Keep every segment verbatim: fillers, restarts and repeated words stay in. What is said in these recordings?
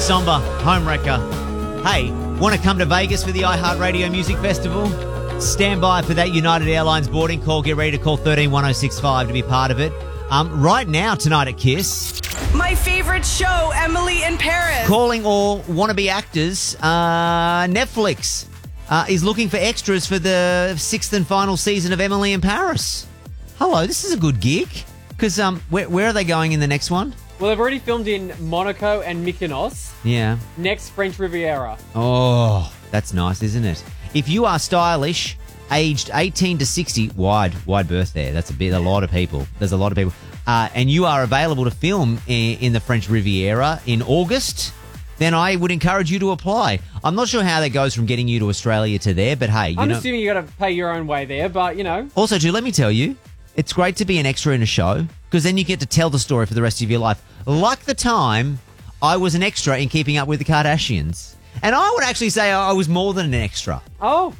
Somber, Homewrecker. Hey, want to come to Vegas for the iHeartRadio Music Festival? Stand by for that United Airlines boarding call. Get ready to call one three one oh six five to be part of it. Um, right now, tonight at Kiss. My favorite show, Emily in Paris. Calling all wannabe actors. Uh, Netflix uh, is looking for extras for the sixth and final season of Emily in Paris. Hello, this is a good gig. Because um, where, where are they going in the next one? Well, they've already filmed in Monaco and Mykonos. Yeah. Next, French Riviera. Oh, that's nice, isn't it? If you are stylish, aged eighteen to sixty, wide, wide berth there. That's a bit, a lot of people. There's a lot of people. Uh, and you are available to film in, in the French Riviera in August, then I would encourage you to apply. I'm not sure how that goes from getting you to Australia to there, but hey, you I'm know. assuming you got to pay your own way there, but, you know. Also, too, let me tell you, it's great to be an extra in a show because then you get to tell the story for the rest of your life. Like the time I was an extra in Keeping Up with the Kardashians. And I would actually say I was more than an extra. Oh.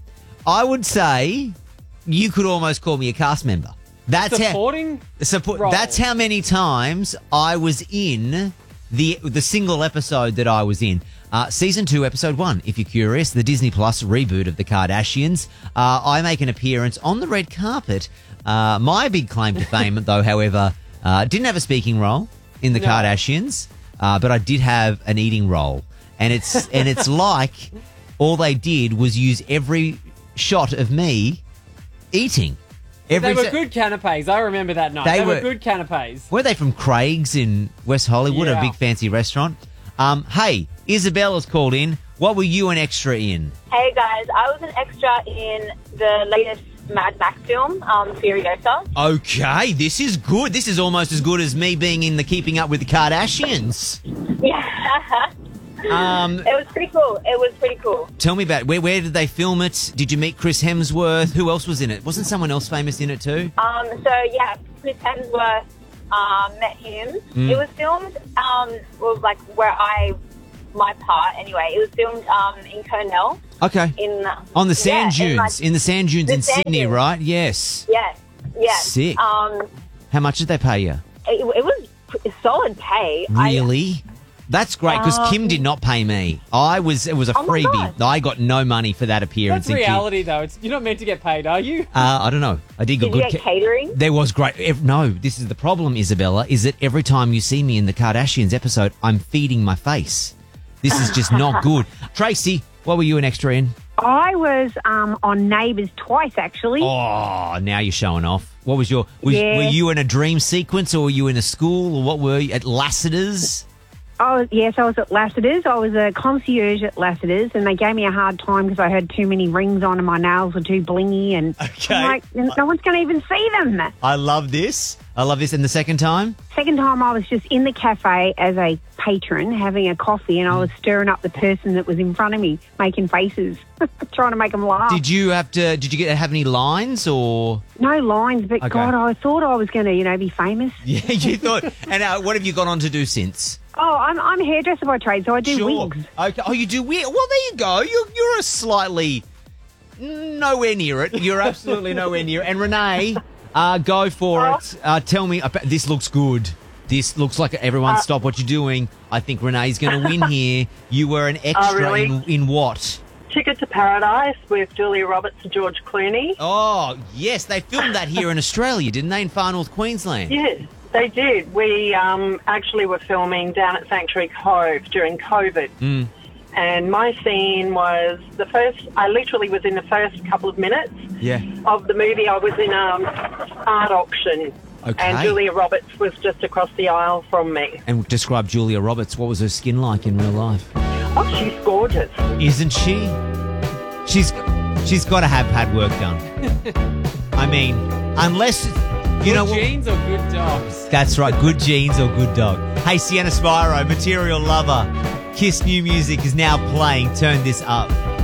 I would say you could almost call me a cast member. That's Supporting how, support, role. That's how many times I was in the the single episode that I was in. Uh, season two, episode one, if you're curious, the Disney Plus reboot of the Kardashians. Uh, I make an appearance on the red carpet. Uh, my big claim to fame, though, however, uh, didn't have a speaking role in the No. Kardashians, uh, but I did have an eating role. And it's and it's like all they did was use every shot of me eating. Every They were se- good canapes. I remember that night. They They, were, were- good canapes. Were they from Craig's in West Hollywood, Yeah. a big fancy restaurant? Um, hey, Isabella's called in. What were you an extra in? Hey guys, I was an extra in the latest Mad Max film, um, Furiosa. Okay, this is good. This is almost as good as me being in the Keeping Up with the Kardashians. Yeah, Um, it was pretty cool. It was pretty cool. tell me about where where did they film it? Did you meet Chris Hemsworth? Who else was in it? Wasn't someone else famous in it too? Um, so yeah, Chris Hemsworth um, met him. Mm. It was filmed, um, well, like where I, my part anyway. It was filmed um, in Cornell. Okay. In On the sand yeah, in, dunes, like- in the sand dunes the in sand Sydney, dunes. right? Yes. Yes, yes. Sick. Um, How much did they pay you? it, it was p- solid pay. I- Really? That's great because Um, Kim did not pay me. I was it was a Oh my freebie. God. I got no money for that appearance. That's in Ki- reality, though. It's, you're not meant to get paid, are you? Uh, I don't know. I did get Did you good. get ca- catering? there was great. ev- No, this is the problem, Isabella. Is that every time you see me in the Kardashians episode, I'm feeding my face. This is just not good. Tracy, what were you an extra in? I was um, on Neighbours twice, actually. Oh, now you're showing off. What was your? Was, Yeah. Were you in a dream sequence, or were you in a school, or what were you at Lassiter's? I was, yes, I was at Lassiter's. I was a concierge at Lassiter's, and they gave me a hard time because I had too many rings on and my nails were too blingy. And Okay. I'm like, no one's going to even see them. I love this. I love this. And the second time? Second time, I was just in the cafe as a patron having a coffee, and I was stirring up the person that was in front of me, making faces, trying to make them laugh. Did you have to? Did you get have any lines or? No lines, but Okay. God, I thought I was going to, you know, be famous. Yeah, you thought. And uh, what have you gone on to do since? Oh, I'm, I'm a hairdresser by trade, so I do wigs. Okay. Oh, you do wig. Well, there you go. You're you're a slightly nowhere near it. You're absolutely nowhere near it. And Renee, uh, go for it. Uh, tell me. About, this looks good. This looks like everyone Uh, stop what you're doing. I think Renee's going to win here. You were an extra really? in, in what? Ticket to Paradise with Julia Roberts and George Clooney. Oh, yes. They filmed that here in Australia, didn't they, in Far North Queensland? Yes, they did. We um, actually were filming down at Sanctuary Cove during COVID. Mm. And my scene was the first, I literally was in the first couple of minutes Yeah. of the movie. I was in um art auction. Okay. And Julia Roberts was just across the aisle from me. And describe Julia Roberts. What was her skin like in real life? Oh, she's gorgeous. Isn't she? She's she's got to have had work done. I mean, unless you good know. jeans or good dogs? That's right. Good genes or good dog. Hey, Sienna Spiro, Material Lover. Kiss new music is now playing. Turn this up.